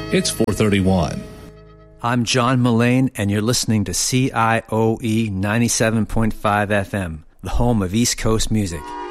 It's 4:31. I'm John Mullane, and you're listening to CIOE 97.5 FM, the home of East Coast music.